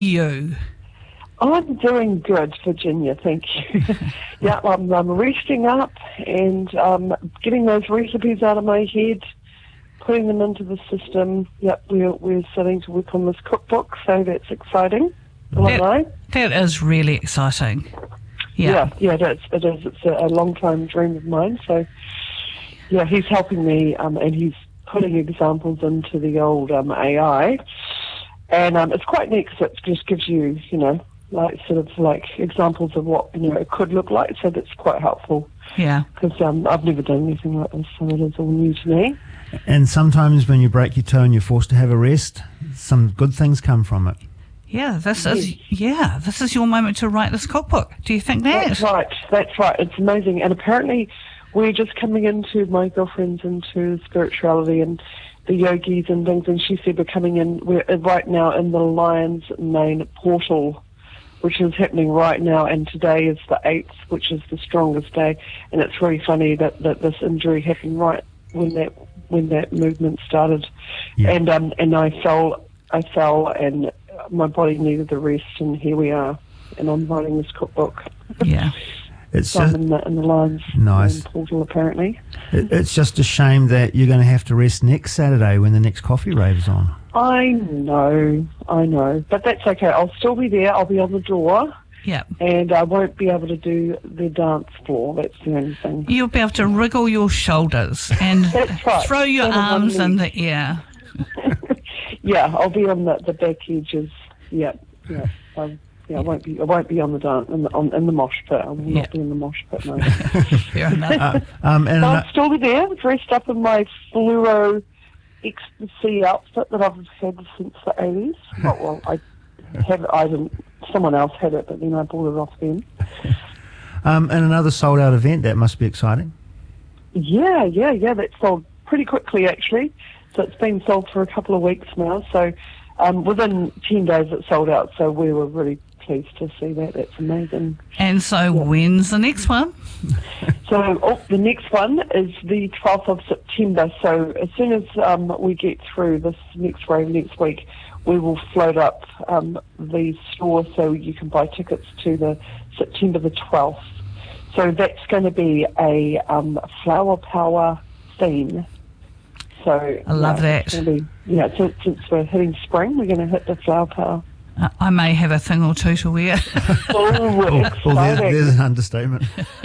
you? I'm doing good, Virginia, thank you. Yeah, I'm resting up and getting those recipes out of my head, putting them into the system. Yep, we're starting to work on this cookbook, so that's exciting. That is really exciting. Yeah, it is. It's a long-time dream of mine, so yeah, he's helping me and he's putting examples into the old AI, and it's quite neat because it just gives you, like examples of what it could look like. So that's quite helpful. Yeah, because I've never done anything like this, so it is all new to me. And sometimes when you break your toe and you're forced to have a rest, some good things come from it. Yeah, this is your moment to write this cookbook. Do you think that? That's right. It's amazing, and apparently we're just coming into, my girlfriend's into spirituality and the yogis and things, and she said we're right now in the lion's mane portal, which is happening right now, and today is the 8th, which is the strongest day. And it's really funny that this injury happened right when that movement started. Yeah. And I fell and my body needed the rest, and here we are, and I'm writing this cookbook. Yeah. It's just, in the Lions nice portal, apparently. It's just a shame that you're going to have to rest next Saturday when the next coffee rave's on. I know, but that's okay. I'll still be there. I'll be on the door. Yeah. And I won't be able to do the dance floor. That's the only thing. You'll be able to wriggle your shoulders and throw your arms in the air. Yeah, I'll be on the back edges. Yeah. I won't be on the dance in the mosh pit. I will not be in the mosh pit. No. Fair enough. I'll still be there, dressed up in my fluoro ecstasy outfit that I've had since the 80s. I didn't. Someone else had it, but then I bought it off them. And another sold-out event. That must be exciting. Yeah. That sold pretty quickly, actually. So it's been sold for a couple of weeks now. So within 10 days it sold out. So we were really pleased to see that. That's amazing. And so when's the next one? So the next one is the 12th of September. So as soon as we get through this next rave next week, we will float up the store so you can buy tickets to the September the 12th. So that's going to be a flower power theme. So I love that. Since we're hitting spring, we're going to hit the flower power. I may have a thing or two to wear. There's an understatement.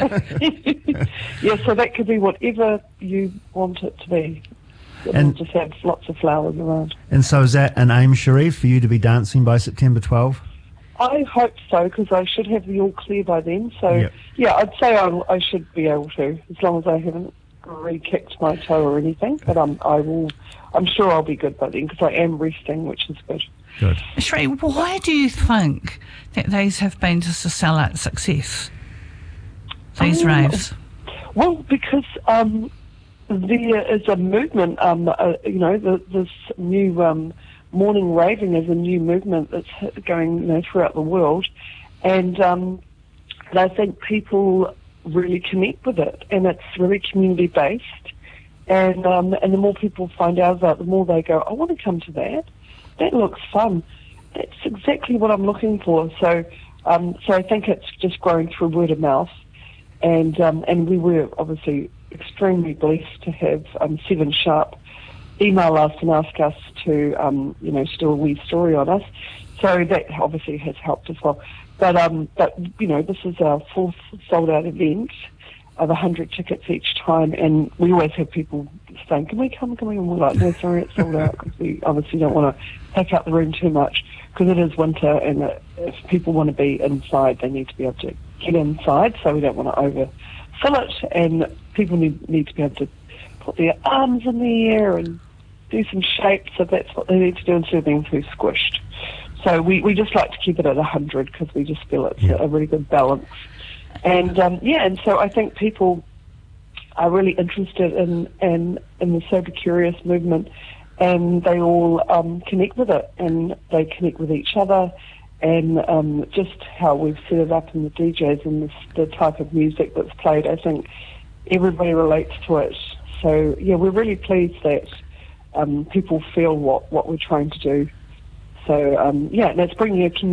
Yeah, so that could be whatever you want it to be. And we'll just have lots of flowers around. And so is that an aim, Cherie, for you to be dancing by September 12? I hope so, because I should have the all clear by then. So, yeah, I'd say I should be able to, as long as I haven't re-kicked my toe or anything. But I'm sure I'll be good by then, because I am resting, which is good. Good. Cherie, why do you think that these have been just a sellout success, these raves? Well, because there is a movement, this new morning raving is a new movement that's going throughout the world, and I think people really connect with it, and it's really community based, and the more people find out about it, the more they go, I want to come to that. That looks fun. That's exactly what I'm looking for. So I think it's just growing through word of mouth, and we were obviously extremely blessed to have 7 Sharp email us and ask us to to do a wee story on us. So that obviously has helped as well. But this is our 4th sold out event of 100 tickets each time, and we always have people saying, can we come? And we're like, no, sorry, it's sold out, because we obviously don't want to pack up the room too much, because it is winter, and if people want to be inside, they need to be able to get inside, so we don't want to overfill it, and people need to be able to put their arms in the air and do some shapes, if that's what they need to do, instead of being too squished. So we just like to keep it at 100, because we just feel it's a really good balance. And and so I think people are really interested in the Sober Curious movement, and they all connect with it, and they connect with each other, and just how we've set it up in the DJs and the type of music that's played. I think everybody relates to it. So yeah, we're really pleased that people feel what we're trying to do. So and it's bringing a community